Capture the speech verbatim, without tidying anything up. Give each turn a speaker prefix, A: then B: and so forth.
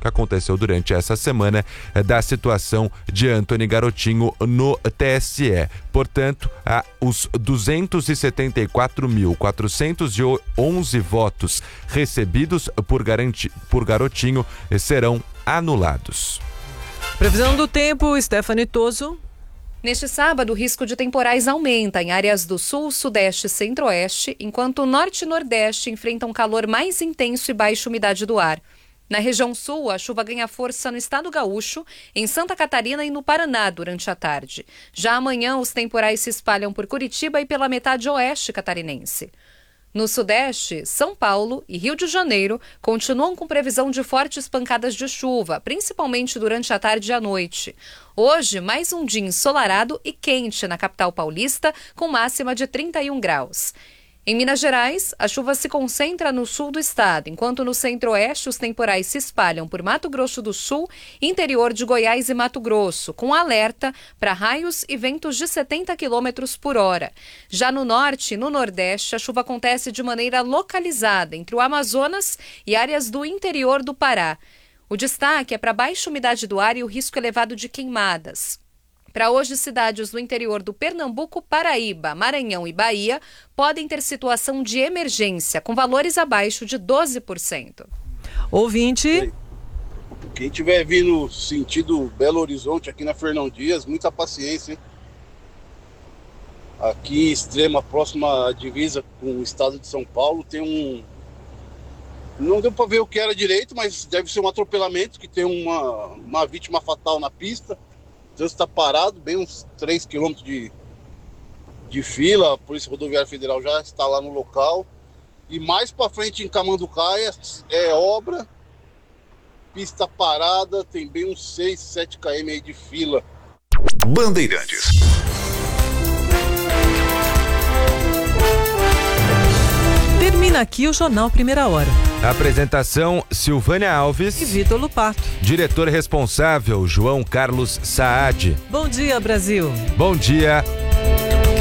A: aconteceu durante essa semana da situação de Antony Garotinho no T S E. Portanto, a, os duzentos e setenta e quatro mil, quatrocentos e onze votos recebidos por, garanti, por Garotinho serão anulados.
B: Previsão do tempo, Stephanie Toso.
C: Neste sábado, o risco de temporais aumenta em áreas do sul, sudeste e centro-oeste, enquanto o norte e nordeste enfrentam calor mais intenso e baixa umidade do ar. Na região sul, a chuva ganha força no estado gaúcho, em Santa Catarina e no Paraná durante a tarde. Já amanhã, os temporais se espalham por Curitiba e pela metade oeste catarinense. No sudeste, São Paulo e Rio de Janeiro continuam com previsão de fortes pancadas de chuva, principalmente durante a tarde e a noite. Hoje, mais um dia ensolarado e quente na capital paulista, com máxima de trinta e um graus. Em Minas Gerais, a chuva se concentra no sul do estado, enquanto no centro-oeste os temporais se espalham por Mato Grosso do Sul, interior de Goiás e Mato Grosso, com alerta para raios e ventos de setenta quilômetros por hora. Já no norte e no nordeste, a chuva acontece de maneira localizada entre o Amazonas e áreas do interior do Pará. O destaque é para a baixa umidade do ar e o risco elevado de queimadas. Para hoje, cidades do interior do Pernambuco, Paraíba, Maranhão e Bahia podem ter situação de emergência, com valores abaixo de doze por cento.
B: Ouvinte.
D: Quem estiver vindo sentido Belo Horizonte, aqui na Fernão Dias, muita paciência, hein? Aqui, extrema, próxima à divisa com o estado de São Paulo, tem um... Não deu para ver o que era direito, mas deve ser um atropelamento, que tem uma, uma vítima fatal na pista. O trânsito está parado, bem uns três quilômetros de, de fila. A Polícia Rodoviária Federal já está lá no local. E mais para frente, em Camanducaia, é obra, pista parada, tem bem uns seis, sete quilômetros aí de fila.
E: Bandeirantes.
B: Termina aqui o Jornal Primeira Hora.
A: Apresentação: Silvânia Alves
B: e Vitor Lupato.
A: Diretor responsável: João Carlos Saad.
B: Bom dia, Brasil.
A: Bom dia.